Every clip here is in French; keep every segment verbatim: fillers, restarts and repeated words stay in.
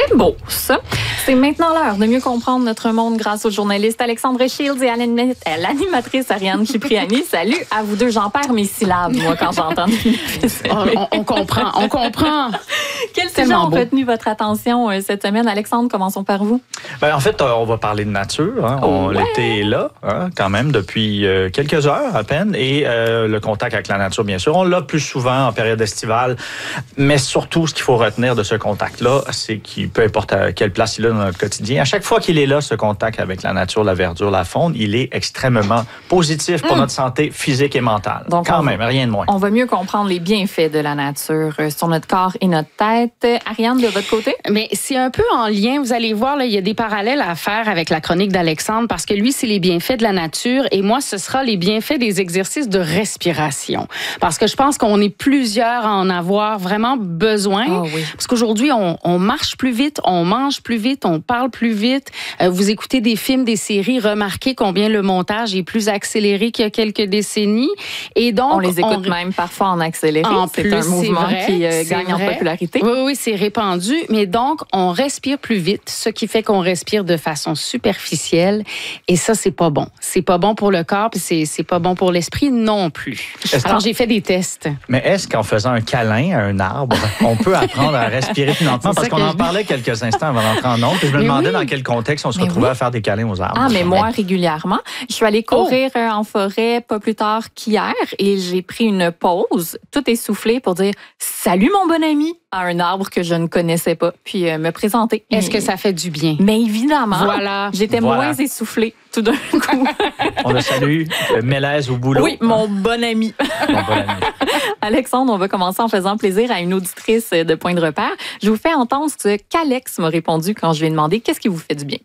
C'était beau, ça. C'est maintenant l'heure de mieux comprendre notre monde grâce au journaliste Alexandre Shields et à l'animatrice Ariane Cipriani. Salut à vous deux. J'en perds mes syllabes, moi, quand j'entends on, on, on comprend, on comprend. Quels sujets ont retenu votre attention euh, cette semaine? Alexandre, commençons par vous. Ben, en fait, euh, on va parler de nature. Hein. On, ouais. L'été est là, hein, quand même, depuis euh, quelques heures à peine. Et euh, le contact avec la nature, bien sûr. On l'a plus souvent en période estivale. Mais surtout, ce qu'il faut retenir de ce contact-là, c'est qu'il, peu importe à quelle place il est dans notre quotidien, à chaque fois qu'il est là, ce contact avec la nature, la verdure, la faune, il est extrêmement positif pour mmh. notre santé physique et mentale. Donc, quand même, rien de moins. On va mieux comprendre les bienfaits de la nature sur notre corps et notre tête. Ariane, de votre côté? Mais c'est un peu en lien, vous allez voir, là, il y a des parallèles à faire avec la chronique d'Alexandre parce que lui, c'est les bienfaits de la nature et moi, ce sera les bienfaits des exercices de respiration. Parce que je pense qu'on est plusieurs à en avoir vraiment besoin. Oh oui. Parce qu'aujourd'hui, on, on marche plus vite, on mange plus vite, on parle plus vite. Euh, vous écoutez des films, des séries, remarquez combien le montage est plus accéléré qu'il y a quelques décennies. Et donc, on les écoute on... même parfois en accéléré. En c'est plus, un mouvement c'est vrai, qui euh, gagne vrai. en popularité. Oui, oui, c'est répandu. Mais donc, on respire plus vite, ce qui fait qu'on respire de façon superficielle. Et ça, c'est pas bon. C'est pas bon pour le corps, puis c'est, c'est pas bon pour l'esprit non plus. Est-ce Alors, j'ai fait des tests. Mais est-ce qu'en faisant un câlin à un arbre, on peut apprendre à respirer plus lentement? Parce qu'on en je... parlait quelques instants avant d'entrer en ondes. Puis je me mais demandais oui. dans quel contexte on se mais retrouvait oui. à faire des câlins aux arbres. Ah, mais moi, régulièrement. Je suis allée courir oh. en forêt pas plus tard qu'hier et j'ai pris une pause, tout essoufflé, pour dire « Salut, mon bon ami » à un arbre que je ne connaissais pas, puis euh, me présenter. Est-ce que ça fait du bien? Mais évidemment. Voilà. J'étais voilà. moins essoufflée tout d'un coup. On a salué le Mélèze au boulot. Oui, mon bon ami. Mon bon ami. Alexandre, on va commencer en faisant plaisir à une auditrice de Point de repère. Je vous fais entendre ce qu'Alex m'a répondu quand je lui ai demandé qu'est-ce qui vous fait du bien.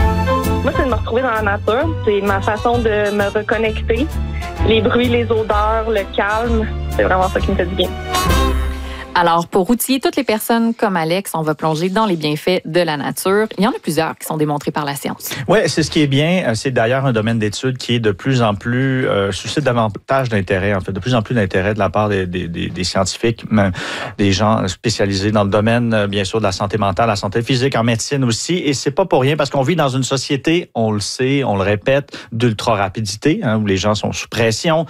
Moi, c'est de me retrouver dans la nature. C'est ma façon de me reconnecter. Les bruits, les odeurs, le calme, c'est vraiment ça qui me fait du bien. Alors, pour outiller toutes les personnes comme Alex, on va plonger dans les bienfaits de la nature. Il y en a plusieurs qui sont démontrés par la science. Oui, c'est ce qui est bien. C'est d'ailleurs un domaine d'étude qui est de plus en plus, euh, suscite davantage d'intérêt, en fait, de plus en plus d'intérêt de la part des, des, des, des scientifiques, même des gens spécialisés dans le domaine, bien sûr, de la santé mentale, la santé physique, en médecine aussi. Et c'est pas pour rien parce qu'on vit dans une société, on le sait, on le répète, d'ultra-rapidité, hein, où les gens sont sous pression,